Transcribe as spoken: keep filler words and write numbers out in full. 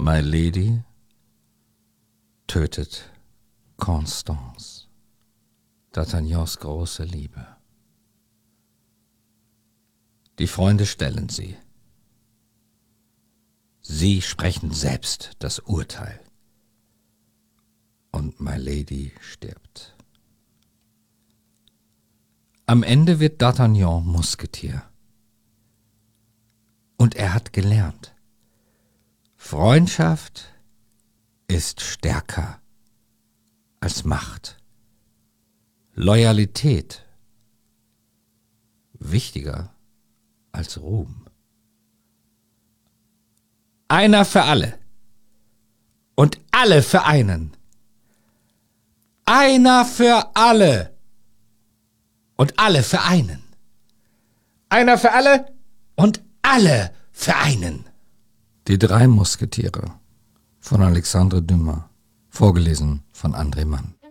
My Lady tötet Constance, D'Artagnans große Liebe. Die Freunde stellen sie. Sie sprechen selbst das Urteil. Und My Lady stirbt. Am Ende wird D'Artagnan Musketier. Und er hat gelernt, Freundschaft ist stärker als Macht. Loyalität wichtiger als Ruhm. Einer für alle und alle für einen. Einer für alle und alle für einen. Einer für alle und alle für einen. Die drei Musketiere von Alexandre Dumas, vorgelesen von André Mann.